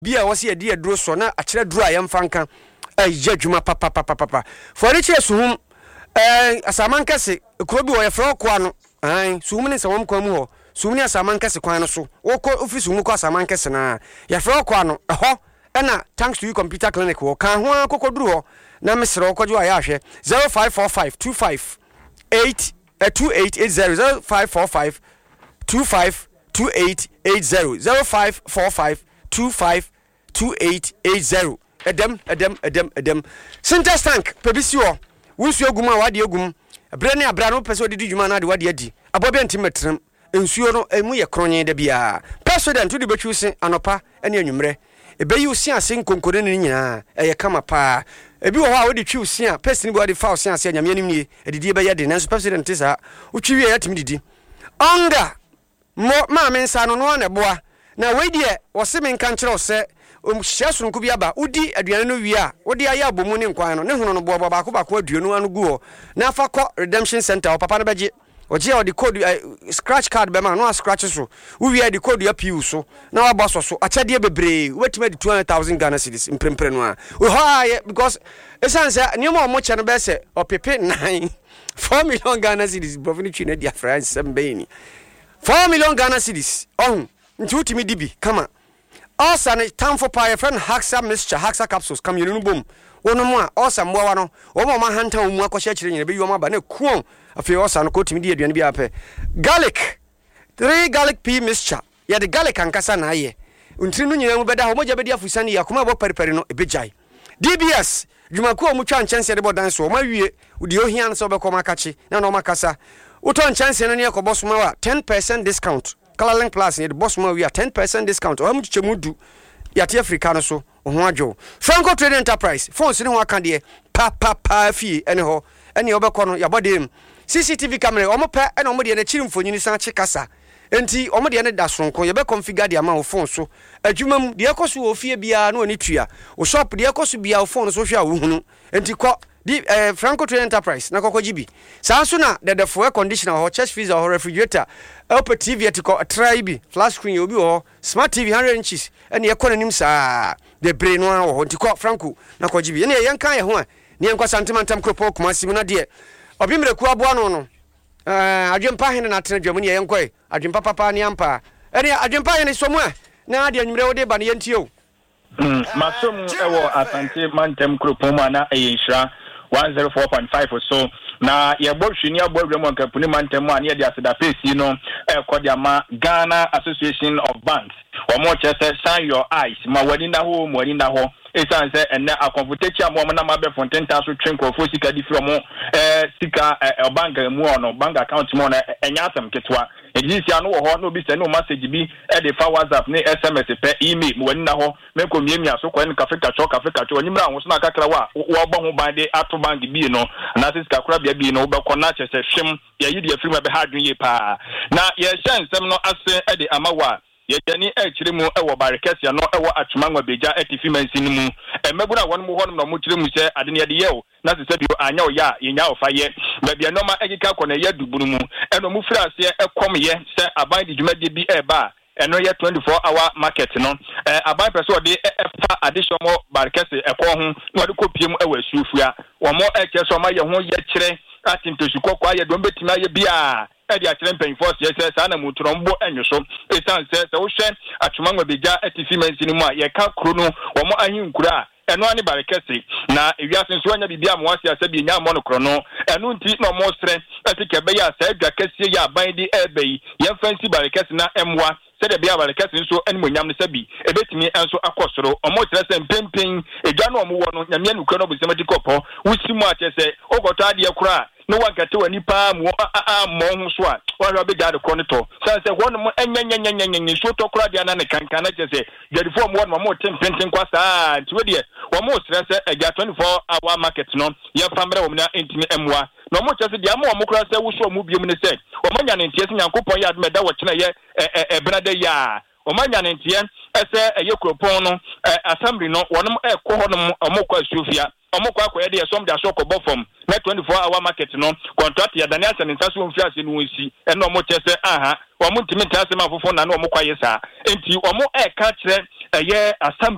bia wo se ye de aduro so na akire duro a yemfa nka ya dwuma papa for reach suhum asaman kase kuro bi wo ye fro ko ano suhum ne sawom kwa mu ho suhum ne asaman kase kwan no so wo ko office mu ko asaman kase na ye fro ko ano ho ena thanks to you computer clinic wo kan ho akokoduru ho na mesre wo kojo aya hwe 0545 2880 0545 252880 0545 252880 edem Sintex tank pebisi wo wunsu egum a wade egum abre ne abra no pese odidi dwuma na de wade adi abobia ntimetrem ensuo no emu ye kronye da bia president udi betwusi anopa ene anwumre ebeyi usi ase nkonkore ne nyina eye kama pa ebi wo ha wodi twi usi a person bi wade fa usi ase nyame anim nie edidi ebe de nanso president isa utwi wie yatimi didi onga ma mensa no no na boa na wedie wo se men kan kire wo se hyesunku bi aba udi aduane no wi a wodi aya abomu ne nkwan no ne hono no boa baako aduanu anu gu ho na afa kɔ redemption center papa no beje oje o de code scratch card be ma no scratch so wi the code ya piu so na wa boss so achade bebre wetima di 200,000 Ghana cedis imprempre no a we ha because essence niam o mo che no be se opepe 9 4 million Ghana cedis profit twi na dia France sembeni 4 million Ghana cedis nti utimi dibi kama also ne time for pie friend Haxa mixture Haxa capsules kam yenu bom wono mo a also mboa no wo mo ma hanta mu akɔhye kyire nyina be yi wo ma ba na kuon afi also no ko timi di aduane bi apɛ garlic 3 garlic pea mixture ya de garlic ankasa na aye ntiri no nyina mu bɛda ho moja bɛdi afusani ya kuma bɔ periperi no ebejai DBS dwumako o mu twa nchanse de bodan so o ma wie udi ohia no so bɛkɔ makachi na no makasa uto nchanse no ne yakɔbɔ so ma wa 10% discount Colorlink Plus ne de boss ma we are 10% discount o mu chichemudu yati Africa no so ho adwo Franco Trading Enterprise phones ne ho aka de pa fie ene ho ene obekɔ no yabodem CCTV camera o mo pɛ ene o mo de na chiri mfonyini san chekasa enti o mo de ne da sonko ye be configure de ama wo phone so adwumam de ekoso wo fie bia na oni tua wo shop de ekoso bia wo phone so hwe a wo hunu enti kɔ Franco Trading Enterprise na kokɔ gibi sanso na the fuel conditioner ho chest freezer ho refrigerator LP TV atiko try bi flash screen obi ho smart TV 100 inches ene ye kɔ nanim saa de brain no ho ntiko Franco na kɔ gibi ene ye nkan ye ho a ne nkwa santimantam kropo kuma sim na de obi mreku aboa no adwempa hene na tena dwamu ne ye nkɔ adwempa papa ne ampa ene adwempa hene somu a na de anwumre wo de ba ne yentio masom ewo asante mantem kropo ma na eyinhira 104.5 or so na ye bobhwini abodwem ankapuni mantem a ne de aseda pesi no ekodiama Ghana Association of Banks omo chese shine your eyes ma wani na ho esan se enne akonfotechi amo na ma be fontenta so twenkrofo sika di from sika bank mu ono bank account mu na enya asem ketwa ejisi anu wo ho no bi se no message bi e de fa WhatsApp ne SMS pe email mu wani na ho me ko miemia so ko en cafe kacho onimra ho so na kakra wa wo bo ho ban de ato bank bi no na sika kura bia bi no be ko na chese hwem ya yidi afiri ma be ha dwen ye pa na ye hye nsem no ase e de amawa yejani echire mu ewo barikesia no ewo atwumangwa beja etifi mansin mu emeguna won mu hono no mu chire mu se ade ne de yew na se bio anya oya yenya ofaye ba bia no ma egika kɔ na ye dubunu mu eno mu fira se ekom ye se aban di dwumade bi eba eno ye 24-hour market no aban pese ode efa additional barikesi ekɔ ho no de kopiem ewo asufua wo mo ekeso ma ye ho ye kire atimpesuko kwa ye dombe tima ye bia edi akire mpenfo se sa na mutrombo enyoso esan se wo hwe atwumangwa beja etifi mansin mu a ye ka kro no wo mo ahinkura eno ani barekese na ewiase nso anya bibia mo wase asabi nya mo no kro no eno nti no mo stre etike be ya sa edwa kese ya ban di ebei ye fancy barekese na emwa sede bia barekese nso animonyam ne sabi ebetimi enso akosoro omo kire se mpempen edwa no mo wo no nyame anukro no busemati kopo wusimu akese ogoto ade kura no wankate wani pa mo mo so a wa be gade kronito sanse won mo enyenyenyenyenyen so to kura dia na ne kankana chese gadifo mo won mo tempenten kwasa nti we de wo mo stress ega 24-hour market no ye famre wo na entimi emwa no mo chese dia mo kura se wo so mo biem ne se wo manya ne ntie se nyankopon ya da wo kina ye benade ya o manya ne ntie ese eyekropon no assembly no wonom ekɔ hɔ no omokɔ asufia omokɔ akɔ ye de som da so kɔ bofom na 24-hour market no contract ya Daniel Sensa so mfi ase no nsi eno omo chese aha omo ntimi ntase ma fofo na no omokɔ ye saa enti omo eka kire eye assembly